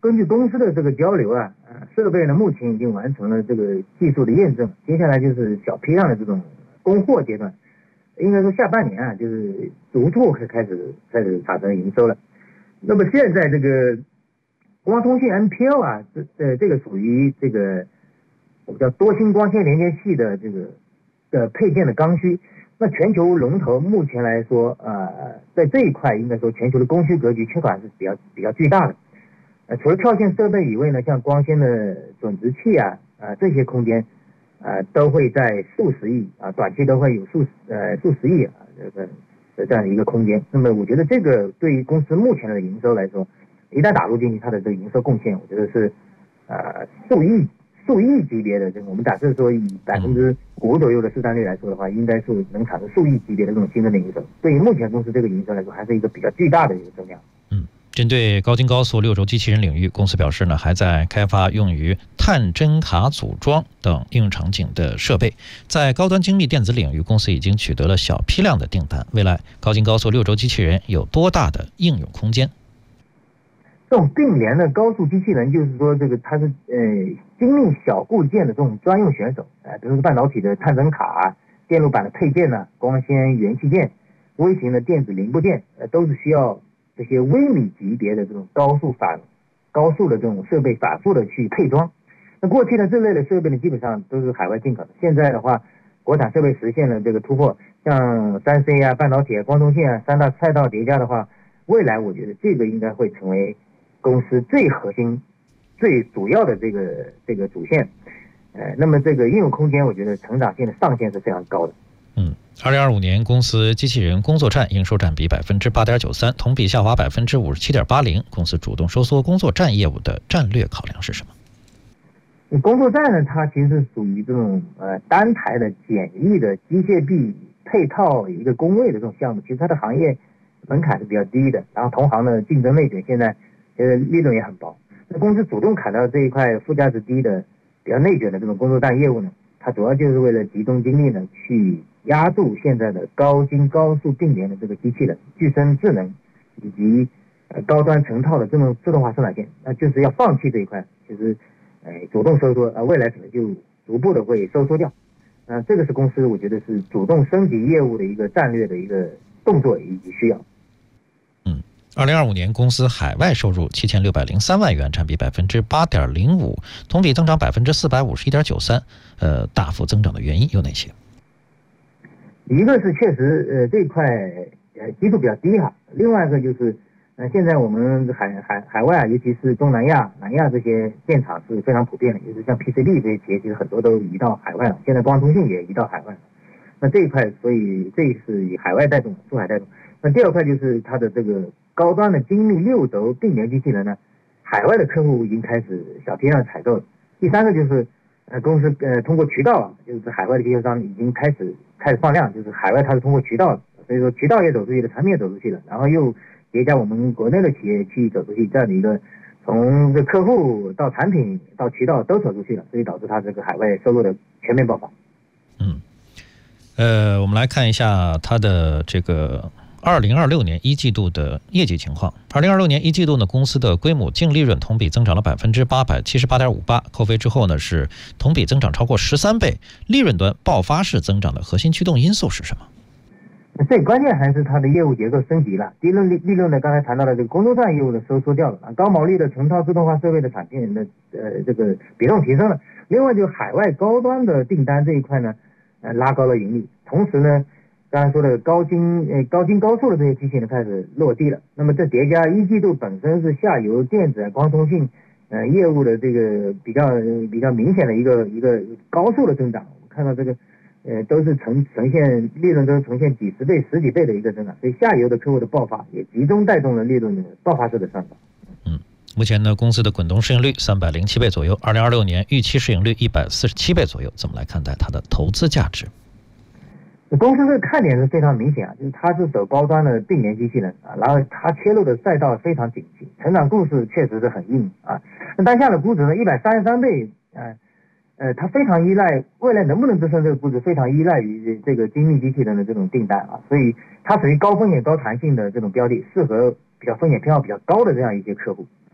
根据公司的这个交流啊，设备呢目前已经完成了这个技术的验证，接下来就是小批量的这种供货阶段，应该说下半年啊，就是逐步开始产生营收了。那么现在这个光通信 NPL 啊，这个属于这个我们叫多芯光纤连接器的这个配件的刚需。那全球龙头目前来说，在这一块应该说全球的供需格局缺口还是比较巨大的。除了跳线设备以外呢，像光纤的准值器啊，这些空间，都会在数十亿啊，短期都会有数十亿这样的一个空间。那么我觉得这个对于公司目前的营收来说，一旦打入进去，它的这个营收贡献，我觉得是数亿级别的。这个我们假设说以5%左右的市占率来说的话，应该是能产生数亿级别的这种新增的营收。对于目前公司这个营收来说，还是一个比较巨大的一个增量。 针对高精高速6轴机器人领域，公司表示呢，还在开发用于碳真卡组装等应用场景的设备。在高端精密电子领域，公司已经取得了小批量的订单。未来高精高速6轴机器人有多大的应用空间？ 这种并联的高速机器人，就是说这个它是精密小部件的这种专用选手，比如说半导体的碳真卡、电路板的配件呢、光纤元器件、微型的电子零部件，都是需要这些微米级别的这种高速的这种设备反复的去配装。那过去呢，这类的设备呢基本上都是海外进口的。现在的话，国产设备实现了这个突破，像3C 啊、半导体啊、光通信啊三大赛道叠加的话，未来我觉得这个应该会成为公司最核心、最主要的这个主线。那么这个应用空间，我觉得成长性的上限是非常高的。 2025年公司机器人工作站营收占比 8.93%， 同比下滑 57.80%。公司主动收缩工作站业务的战略考量是什么？ 工作站呢，它其实属于这种单台的简易的机械臂配套一个工位的这种项目，其实它的行业门槛是比较低的，然后同行的竞争内卷，现在利润也很薄。那公司主动砍到这一块附加值低的比较内卷的这种工作站业务呢，它主要就是为了集中精力呢去压住现在的高精高速并联的这个机器人、具身智能以及高端成套的这种自动化生产线，那就是要放弃这一块，就是主动收缩，未来可能就逐步的会收缩掉。这个是公司我觉得是主动升级业务的一个战略的一个动作以及需要。 2025年公司海外收入7603万元，占比 8.05%， 同比增长 451.93%。大幅增长的原因有哪些？ 一个是确实这一块基数比较低哈，另外一个就是现在我们海外啊，尤其是东南亚、南亚这些电厂是非常普遍的，就是像 PCB 这些企业，其实很多都移到海外了，现在光通信也移到海外了。那这一块，所以这是以海外带动、出海带动。那第二块就是它的这个高端的精密6轴并联机器人呢，海外的客户已经开始小批量采购了。第三个就是公司通过渠道啊，就是海外的经销商已经开始放量，就是海外它是通过渠道，所以说渠道也走出去了，产品也走出去了，然后又叠加我们国内的企业去走出去，这样的一个从这客户到产品到渠道都走出去了，所以导致它这个海外收入的全面爆发。 我们来看一下它的这个2026年一季度的业绩情况。2026年一季度呢，公司的规模净利润同比增长了 878.58%， 扣非之后呢是同比增长超过13倍。利润端爆发式增长的核心驱动因素是什么？ 最关键还是它的业务结构升级了，利润呢，刚才谈到了这个工作站业务的收缩掉了，高毛利的成套自动化设备的产品的这个比重提升了。另外就是海外高端的订单这一块呢，拉高了盈利，同时呢，刚才说的高精高速的这些机器呢开始落地了。那么这叠加一季度本身是下游电子光通信业务的这个比较明显的一个高速的增长，我们看到这个都是呈现利润都是呈现几十倍、十几倍的一个增长，所以下游的客户的爆发也集中带动了利润的爆发式的上涨。 目前呢，公司的滚动市盈率307倍左右，2026年预期市盈率147倍左右，怎么来看待它的投资价值？ 公司的看点是非常明显啊，就是它是走高端的并联机器人啊，然后它切入的赛道非常景气，成长故事确实是很硬啊。那当下的估值呢，133倍，它非常依赖未来能不能支撑这个估值，非常依赖于这个精密机器人的这种订单啊，所以它属于高风险高弹性的这种标的，适合比较风险偏好比较高的这样一些客户。